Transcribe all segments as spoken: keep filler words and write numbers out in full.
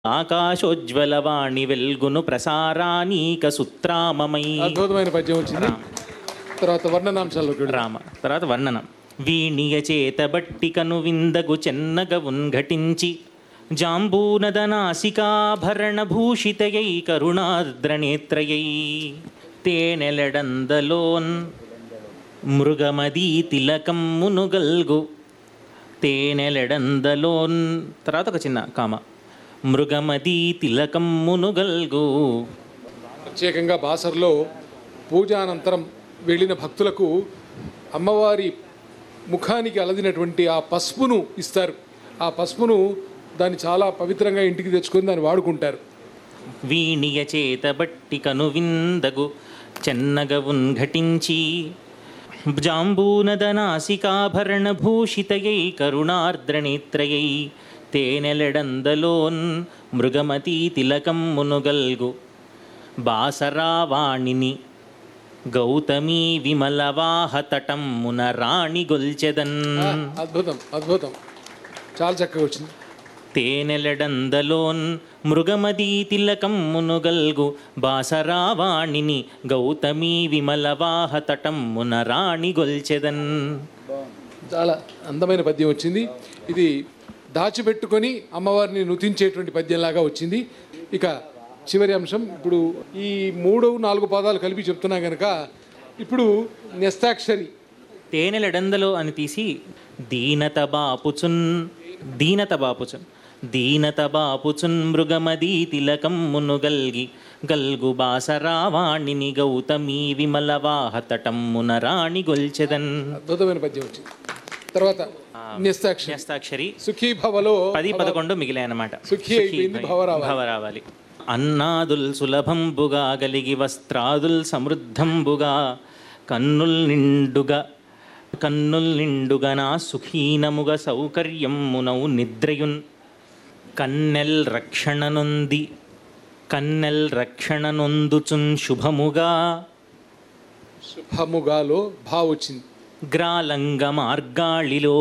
ఆకాశోజ్వలవాణి వెల్గును ప్రసారానీక సూత్రామమై. అద్భుతమైన పద్యం వచ్చింది. తర్వాత వర్ణనాంశాలు రామ తర్వాత వర్ణనం. వీణియ చేత బట్టికను విందగు చెన్నగ ఉన్ఘటించి జాంబూనదనాసికాభరణ భూషితయై కరుణార్ద్రనేత్రయై తేనెలడందలోన్ మృగమదీ తిలకం మునుగల్గు. తేనెలడందలోన్ తర్వాత ఒక చిన్న కామ మృగమదీ తిలకం మునుగల్గు. ప్రత్యేకంగా బాసర్లో పూజానంతరం వెళ్ళిన భక్తులకు అమ్మవారి ముఖానికి అలదినటువంటి ఆ పసుపును ఇస్తారు. ఆ పసుపును దాన్ని చాలా పవిత్రంగా ఇంటికి తెచ్చుకొని దాన్ని వాడుకుంటారు. వీణియ చేత బట్టికను విందగు చెన్నగ ఉన్ఘటించి జాంబూనదనాసికాభరణ భూషితయై కరుణార్ద్రనేత్రయై తేనెలడందలోన్ మృగమతీ తిలకం మునుగల్గు. బాసరావాణిని గౌతమీ విమలవాహతటం మున రాణి గొల్చెదన్. అద్భుతం అద్భుతం చాలా చక్కగా వచ్చింది. తేనెలడందలోన్ మృగమదీ తిలకం మునుగల్గు. బాసరావాణిని గౌతమీ విమలవాహతటం మున రాణి గొల్చెదన్. చాలా అందమైన పద్యం వచ్చింది. ఇది దాచిపెట్టుకొని అమ్మవారిని నుతించేటువంటి పద్యంలాగా వచ్చింది. ఇక చివరి అంశం. ఇప్పుడు ఈ మూడు నాలుగు పదాలు కలిపి చెప్తున్నా కనుక ఇప్పుడు న్యస్తాక్షరి. తేనెలడందలో అని తీసి దీనత బాపుచున్ దీనత బాపుచున్ దీనత బాపుచున్ మృగమదీ తిలకం మునుగల్గి గల్గు. బాసరావాణిని గౌతమీ విమలవాహతటం మున రాణి గొల్చెదన్. అద్భుతమైన పద్యం వచ్చింది. తర్వాత న్యస్తాక్షరి. న్యస్తాక్షరి సుఖీ భవలో పది పదకొండు మిగిలాయి అన్నమాట. సుఖీ అయిపోయింది, భవ రావాలి. అన్నాదుల్ సులభంబుగా గలిగి వస్త్రాదుల్ సమృద్ధంబుగా కన్నుల్ నిండుగా కన్నుల్ నిండుగా నా సుఖీనముగా సౌకర్యమునౌ నిద్రయున్ కన్నెల్ రక్షణనొంది కన్నెల్ రక్షణనొందుచున్ శుభముగా. శుభముగాలో భా వచ్చింది. గ్రాలంగ మార్గాళిలో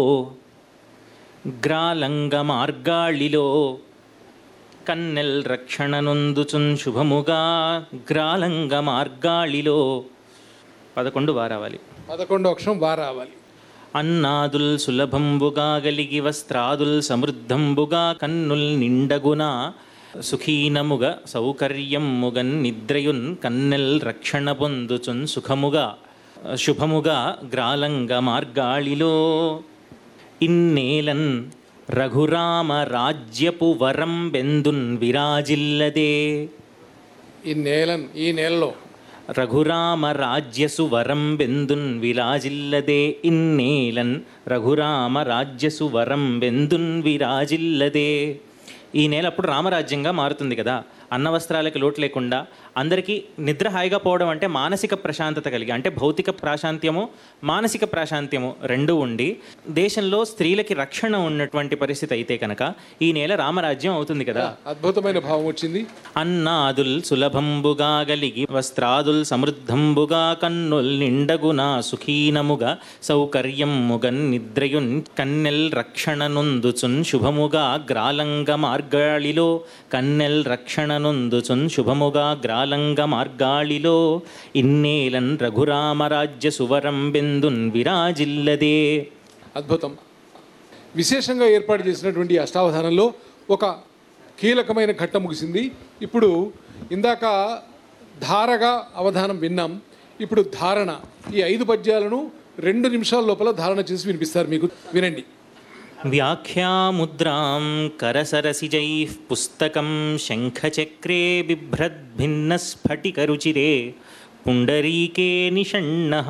గ్రాలంగ మార్గాళిలో కన్నెల్ రక్షణనొందుచున్ శుభముగా గ్రాలంగ మార్గాళిలో. పదకొండు వారావాలి. పదకొండు అక్షరం వారావాలి. అన్నాదుల్ సులభంబుగా గలిగి వస్త్రాదుల్ సమృద్ధంబుగా కన్నుల్ నిండగున సుఖీనముగా సౌకర్యముగన్ నిద్రయున్ కన్నెల్ రక్షణ పొందుచున్ సుఖముగా శుభముగా గ్రాలంగ మార్గాళిలో. ఇన్నేలన్ రఘురామ రాజ్యపు వరం బెందున్ విరాజిల్లదే. ఈ నేలన్ ఈ నేలలో రఘురామ రాజ్యసు వరం బెందున్ విరాజిల్లదే. ఇన్నేలన్ రఘురామ రాజ్యసు వరం బెందున్ విరాజిల్లదే. ఈ నేల అప్పుడు రామరాజ్యంగా మారుతుంది కదా. అన్న వస్త్రాలకి లోటు లేకుండా అందరికీ నిద్ర హాయిగా పోవడం అంటే మానసిక ప్రశాంతత కలిగి, అంటే భౌతిక ప్రాశాంత్యము మానసిక ప్రాశాంత్యము రెండు ఉండి దేశంలో స్త్రీలకి రక్షణ ఉన్నటువంటి పరిస్థితి అయితే కనుక ఈ నేల రామరాజ్యం అవుతుంది కదా. అద్భుతమైన భావం వచ్చింది. అన్నాదుల్ సులభంబుగా గలిగి వస్త్రాదుల్ సమృద్ధంబుగా కన్నుల్ నిండగునా సుఖీనముగా సౌకర్యముగన్ నిద్రయున్ కన్నెల్ రక్షణ నొందుచున్ శుభముగా గ్రాలంగ మార్గాళిలో. కన్నెల్ రక్షణ నొందుచున్ శుభముగా గ్రాలంగ మార్గాళిలో. ఇన్నేలన్ రఘురామరాజ్య సువరం బెందున్ విరాజిల్లదే. అద్భుతం. విశేషంగా ఏర్పాటు చేసినటువంటి అష్టావధానంలో ఒక కీలకమైన ఘట్టం ముగిసింది. ఇప్పుడు ఇందాక ధారగా అవధానం విన్నాం. ఇప్పుడు ధారణ. ఈ ఐదు పద్యాలను రెండు నిమిషాల లోపల ధారణ చేసి వినిపిస్తారు మీకు. వినండి. వ్యాఖ్యాముద్రాం కరసరసిజైః పుస్తకం శంఖచక్రే బిభ్రద్భిన్నస్ఫటికరుచిరే పుండరీకే నిషణ్ణః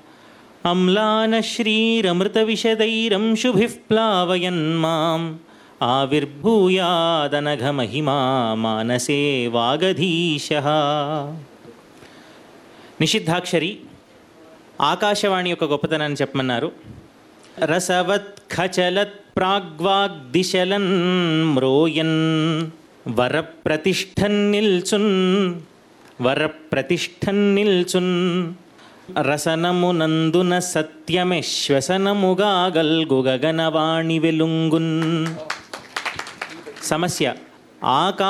అమ్లానశ్రీరమృతవిశదైరంశుభిః ప్లావయన్ మాం ఆవిర్భూయాదనఘమహిమా మానసే వాగధీశః. నిషిద్ధాక్షరి ఆకాశవాణి యొక్క గొప్పతనాన్ని చెప్పమన్నారు. రసవత్ ఖచలత్ ప్రాగ్వాగ్దిశలన్ మ్రోయన్ వరప్రతిష్ఠన్ నిల్చున్ వరప్రతిష్ఠన్ నిల్చున్ రసనమునందున సత్యమే శ్వసనముగా గల్గు గగనవాణి వెలుంగున్. సమస్య ఆకా